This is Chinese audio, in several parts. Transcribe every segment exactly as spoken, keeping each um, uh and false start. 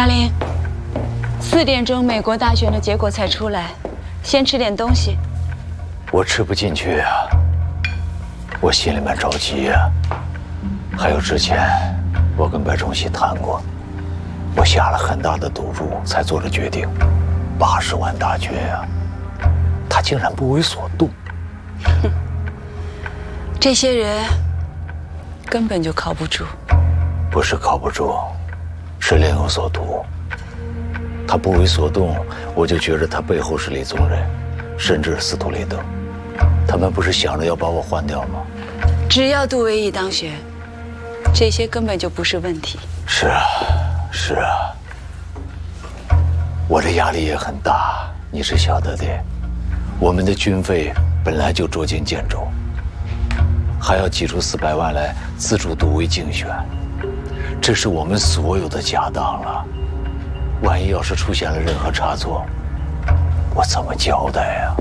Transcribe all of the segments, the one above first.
大林，四点钟美国大选的结果才出来，先吃点东西。 我吃不进去呀、啊，我心里面着急呀、啊。还有之前我跟白崇禧谈过，我下了很大的赌注才做了决定，八十万大军呀、啊，他竟然不为所动。 哼，这些人根本就靠不住。 不是靠不住，是另有所图。他不为所动，我就觉得他背后是李宗仁，甚至司徒雷登。他们不是想着要把我换掉吗？ 只要杜维义当选，这些根本就不是问题。 是啊，是啊，我的压力也很大，你是晓得的。我们的军费本来就捉襟见肘，还要挤出四百万来资助杜维竞选，这是我们所有的家当了。万一要是出现了任何差错，我怎么交代呀？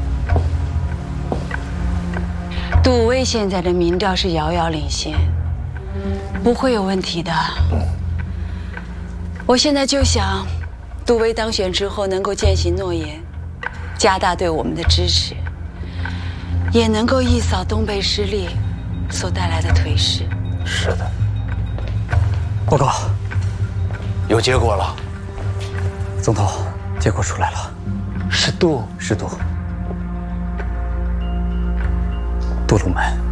杜威现在的民调是遥遥领先，不会有问题的。嗯，我现在就想，杜威当选之后能够践行诺言，加大对我们的支持，也能够一扫东北失利所带来的颓势。 是的。 报告， 有结果了。 总统，结果出来了， 是杜， 是杜，杜鲁门。